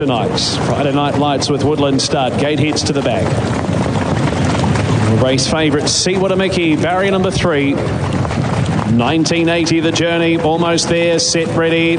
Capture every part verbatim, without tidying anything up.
Tonight, Friday Night Lights with Woodland Stud. Gate heads to the back. Race favourite, See What a Mickey, barrier number three. nineteen eighty the journey, almost there, set ready.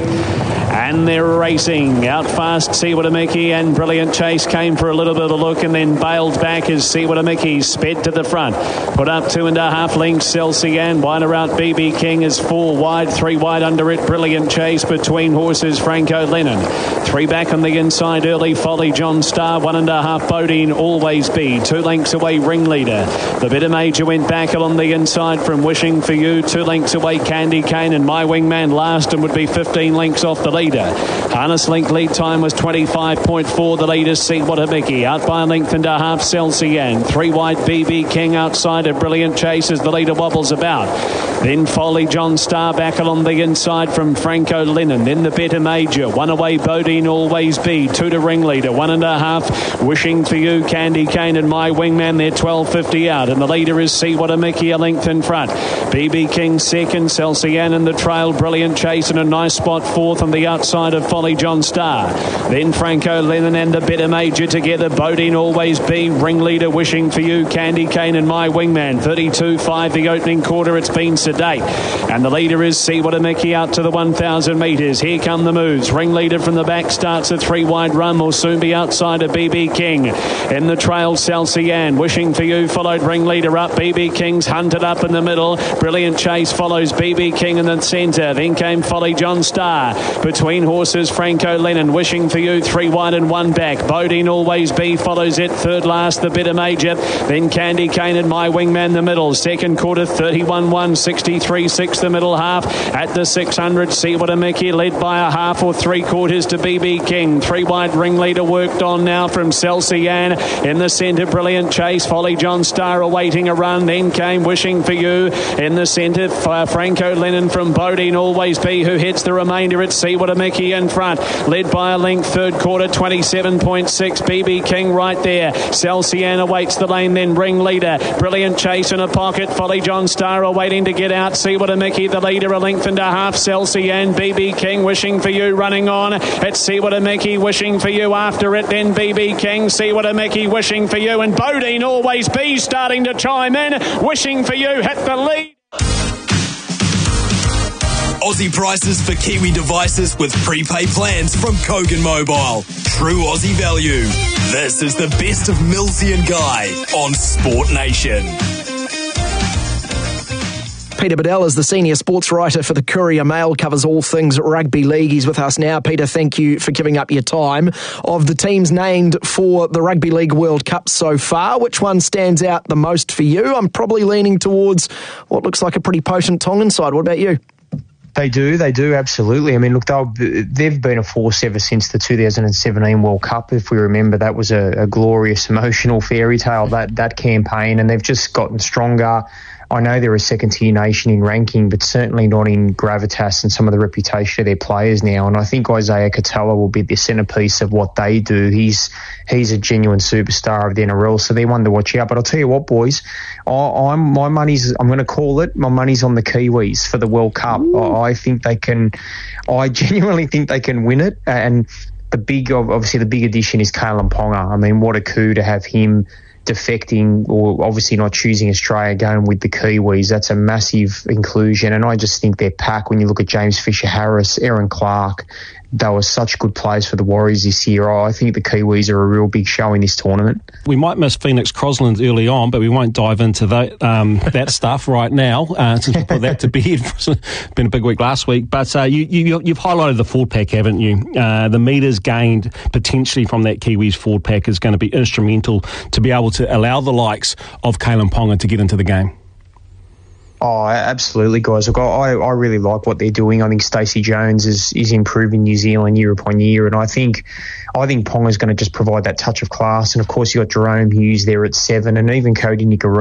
And they're racing. Out fast, See What a Mickey, and Brilliant Chase came for a little bit of a look and then bailed back as See What a Mickey sped to the front. Put up two and a half lengths, Celsian. Wider out, B B King is four wide, three wide under it. Brilliant Chase between horses, Franco Lennon. Three back on the inside, Early Folly, John Star. One and a half, Bodine, Always Be. Two lengths away, Ringleader. The Better Major went back along the inside from Wishing for You. Two lengths away, Candy Cane, and My Wingman last and would be fifteen lengths off the lead. Harness link lead time was twenty-five point four. The leader, See What a Mickey. Out by a length and a half, Celsian. Three wide, B B King outside. A Brilliant Chase as the leader wobbles about. Then Folly, John Star back along the inside from Franco Lennon. Then the Better Major. One away, Bodine, Always Be. Two to Ringleader. One and a half, Wishing for You, Candy Cane, and My Wingman. They're twelve fifty out. And the leader is See What a Mickey, a length in front. B B King second, Celsian in the trail. Brilliant Chase in a nice spot fourth on the outside of Folly, John Star. Then Franco Lennon and the Better Major together. Bodine, Always Be. Ringleader, Wishing for You, Candy Cane, and My Wingman. thirty-two five the opening quarter. It's been sedate. And the leader is See What a Mickey out to the one thousand metres. Here come the moves. Ringleader from the back starts a three-wide run. Will soon be outside of B B King. In the trail, Celsian. Wishing for You followed Ringleader up. B B King's hunted up in the middle. Brilliant Chase follows B B King in the centre. Then came Folly, John Star. Between horses, Franco Lennon. Wishing for You, three wide and one back. Bodine, Always Be follows it. Third last, the Better Major. Then Candy Cane and My Wingman the middle. Second quarter, thirty-one one, sixty-three six the middle half. At the six hundred, See What a Mickey led by a half or three quarters to B B King. Three wide, Ringleader worked on now from Celsian. In the centre, Brilliant Chase. Folly, John Star awaiting a run. Then came Wishing for You. In the centre, uh, Franco Lennon from Bodine, Always Be, who heads the remainder at See What a Mickey in front. Led by a length, third quarter, twenty-seven point six. B B King right there. Celsian awaits the lane, then Ringleader. Brilliant Chase in a pocket. Folly, John Star awaiting to get out. See What a Mickey, the leader, a length and a half. Celsian, B B King, Wishing for You running on. It's See What a Mickey, Wishing for You after it. Then B B King, See What a Mickey, Wishing for You. And Bodine, Always Be starting to chime in. Wishing for You hit the lead. Aussie prices for Kiwi devices with prepaid plans from Kogan Mobile. True Aussie value. This is the best of Millsy and Guy on Sport Nation. Peter Bedell is the senior sports writer for the Courier Mail, covers all things rugby league. He's with us now. Peter, thank you for giving up your time. Of the teams named for the Rugby League World Cup so far, which one stands out the most for you? I'm probably leaning towards what looks like a pretty potent Tongan side. What about you? They do, they do, absolutely. I mean, look, they'll, they've been a force ever since the two thousand seventeen World Cup. If we remember, that was a, a glorious, emotional fairy tale, that, that campaign, and they've just gotten stronger. I know they're a second-tier nation in ranking, but certainly not in gravitas and some of the reputation of their players now. And I think Isaiah Katoa will be the centrepiece of what they do. He's he's a genuine superstar of the N R L, so they're one to watch out. But I'll tell you what, boys, I, I'm my money's I'm going to call it. My money's on the Kiwis for the World Cup. I, I think they can. I genuinely think they can win it. And the big, obviously, the big addition is Kalyn Ponga. I mean, what a coup to have him defecting, or obviously not choosing Australia, going with the Kiwis. That's a massive inclusion, and I just think their pack, when you look at James Fisher-Harris, Aaron Clark, they were such good players for the Warriors this year. Oh, I think the Kiwis are a real big show in this tournament. We might miss Phoenix Crosland early on, but we won't dive into that um, that stuff right now, uh, since we put that to bed. It's been a big week last week. But uh, you, you, you've highlighted the forward pack, haven't you? Uh, the metres gained potentially from that Kiwis forward pack is going to be instrumental to be able to allow the likes of Kalyn Ponga to get into the game. Oh, absolutely, guys. Look, I, I really like what they're doing. I think Stacey Jones is, is improving New Zealand year upon year, and I think I think Ponga's going to just provide that touch of class. And of course, you got Jerome Hughes there at seven, and even Cody Nicaragua